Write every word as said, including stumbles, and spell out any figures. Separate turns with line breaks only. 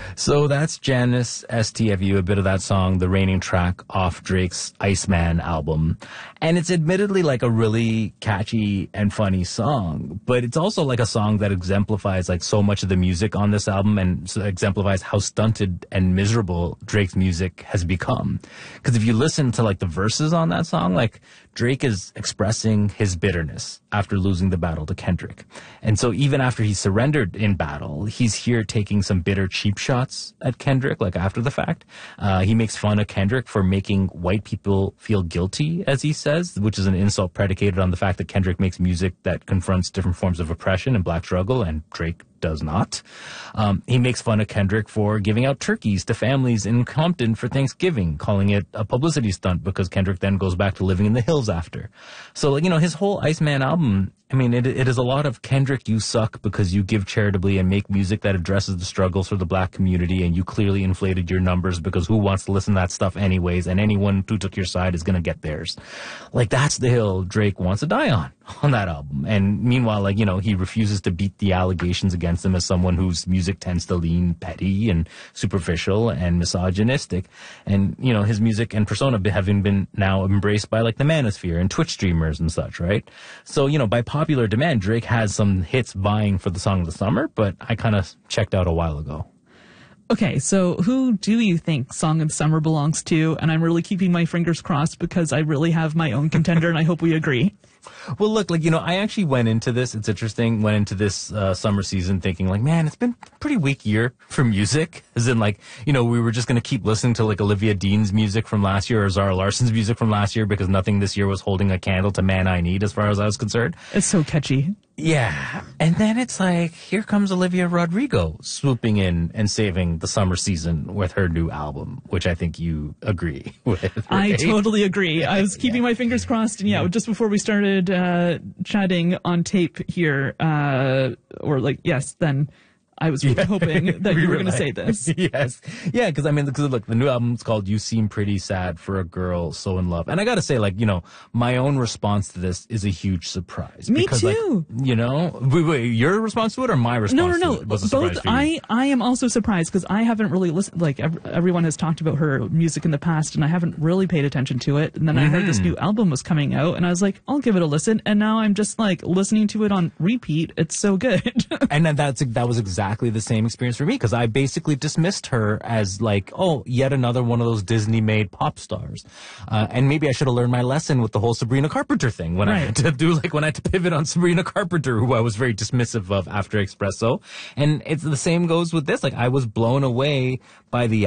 So that's Janice S T F U, a bit of that song, the Raining track off Drake's Iceman album. And it's admittedly like a really catchy and funny song, but it's also like a song that exemplifies like so much of the music on this album and so exemplifies how stunted and miserable Drake's music has become. Because if you listen to like the verses on that song, like Drake is expressing his bitterness after losing the battle to Kendrick. And so even after he surrendered in battle, he's here taking some bitter cheap shots at Kendrick, like after the fact. Uh, he makes fun of Kendrick for making white people feel guilty, as he says, which is an insult predicated on the fact that Kendrick makes music that confronts different forms of oppression and black struggle, and Drake does not. Um, he makes fun of Kendrick for giving out turkeys to families in Compton for Thanksgiving, calling it a publicity stunt because Kendrick then goes back to living in the hills after. So, like, you know, his whole Iceman album, I mean, it, it is a lot of Kendrick, you suck because you give charitably and make music that addresses the struggles for the black community, and you clearly inflated your numbers because who wants to listen to that stuff anyways, and anyone who took your side is going to get theirs. Like, that's the hill Drake wants to die on, on that album. And meanwhile, like, you know, he refuses to beat the allegations against him as someone whose music tends to lean petty and superficial and misogynistic. And, you know, his music and persona having been now embraced by like the manosphere and Twitch streamers and such, right? So, you know, by popular demand, Drake has some hits vying for the song of the summer, but I kind of checked out a while ago.
Okay, so who do you think Song of the Summer belongs to? And I'm really keeping my fingers crossed because I really have my own contender, and I hope we agree.
Well, look, like, you know, I actually went into this, it's interesting, went into this uh, summer season thinking, like, man, it's been a pretty weak year for music. As in, like, you know, we were just going to keep listening to, like, Olivia Dean's music from last year or Zara Larson's music from last year because nothing this year was holding a candle to Man I Need as far as I was concerned.
It's so catchy.
Yeah. And then it's like, here comes Olivia Rodrigo swooping in and saving the summer season with her new album, which I think you agree with. Right?
I totally agree. I was keeping yeah. my fingers crossed. And yeah, just before we started uh, chatting on tape here, uh, or like, yes, then I was really yeah. hoping that we you were, were going like, to say this.
Yes. Yeah, because I mean, because look, the new album's called You Seem Pretty Sad for a Girl So in Love. And I got to say, like, you know, my own response to this is a huge surprise.
Me
because,
too.
Like, you know, wait, wait, your response to it or my response
no, no, no.
to it was a surprise
Both,
for you?
I, I am also surprised because I haven't really listened, like, ev- everyone has talked about her music in the past and I haven't really paid attention to it. And then mm-hmm. I heard this new album was coming out and I was like, I'll give it a listen. And now I'm just like listening to it on repeat. It's so good.
And then that's, that was exactly the same experience for me, because I basically dismissed her as like, oh, yet another one of those Disney-made pop stars. Uh, and maybe I should have learned my lesson with the whole Sabrina Carpenter thing when right. I had to do like when I had to pivot on Sabrina Carpenter, who I was very dismissive of after Espresso. And it's the same goes with this. Like, I was blown away by the